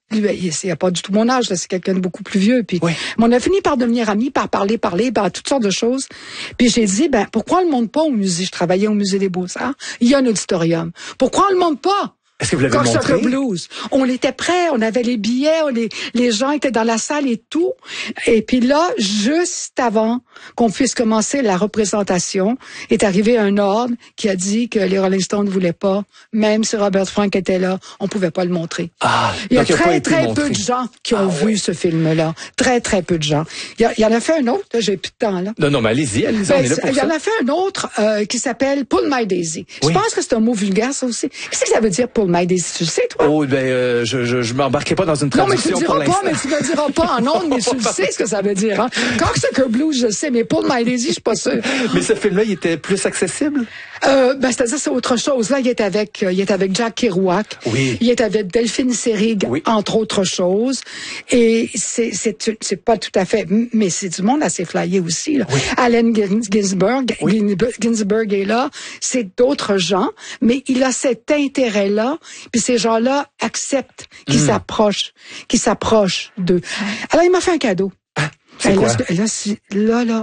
lui, il a pas du tout mon âge, là, c'est quelqu'un de beaucoup plus vieux. Puis, oui. Mais on a fini par devenir amis, par parler, par toutes sortes de choses. Puis j'ai dit, pourquoi on le monte pas au musée? Je travaillais au musée des Beaux-Arts. Il y a un auditorium. Pourquoi on le monte pas? Est-ce que vous l'avez montré? Cocksucker Blues. On était prêts, on avait les billets, les gens étaient dans la salle et tout. Et puis là, juste avant qu'on puisse commencer la représentation, est arrivé un ordre qui a dit que les Rolling Stones ne voulaient pas, même si Robert Frank était là, on pouvait pas le montrer. Ah, il y a très peu de gens qui ont vu ce film-là. Très, très peu de gens. Il y en a fait un autre, là, j'ai plus de temps, là. Non, mais allez-y, on est là pour ça. Il y en a fait un autre qui s'appelle Pull My Daisy. Oui. Je pense que c'est un mot vulgaire, ça aussi. Qu'est-ce que ça veut dire, Pull My Daisy? Tu le sais, toi? Oh, je m'embarquerai pas dans une traduction pour l'instant. Non, mais tu me diras pas en ondes, mais tu le sais ce que ça veut dire, hein. Cocksucker Blues, je sais, mais Pull My Daisy, je suis pas sûre. Mais ce film-là, il était plus accessible? C'est-à-dire, c'est autre chose. Là, il est avec Jack Kerouac. Oui. Il est avec Delphine Seyrig, oui. Entre autres choses. Et c'est pas tout à fait, mais c'est du monde assez flyé aussi, là. Oui. Allen Ginsberg. Oui. Ginsberg est là. C'est d'autres gens, mais il a cet intérêt-là. Puis ces gens-là acceptent qu'ils s'approchent d'eux. Alors, il m'a fait un cadeau. Ah, c'est quoi? Là.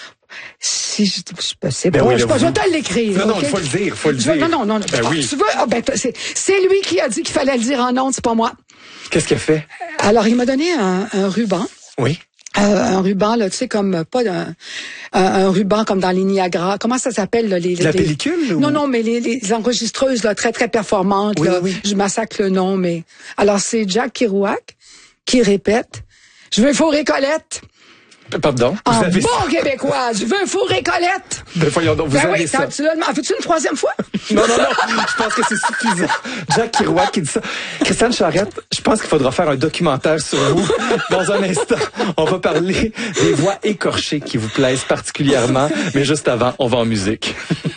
Si je sais pas, oui, je vais te l'écrire. Non, il faut le dire, Non. Ben oui. Tu veux, c'est lui qui a dit qu'il fallait le dire en ondes, c'est pas moi. Qu'est-ce qu'il a fait? Alors, il m'a donné un ruban. Oui. Un ruban, là, tu sais, comme, pas un ruban comme dans les Niagara. Comment ça s'appelle, là, la pellicule? Ou... Non, mais les enregistreuses, là, très, très performantes, oui, là. Oui. Je massacre le nom, mais. Alors, c'est Jack Kerouac qui répète. Je veux fourrer Colette. Pardon? En bon québécois, je veux fourrer Colette. Voyons donc, vous avez ça. Veux-tu une troisième fois? Non, je pense que c'est suffisant. Jack Kerouac qui dit ça. Christiane Charette, je pense qu'il faudra faire un documentaire sur vous. Dans un instant, on va parler des voix écorchées qui vous plaisent particulièrement. Mais juste avant, on va en musique.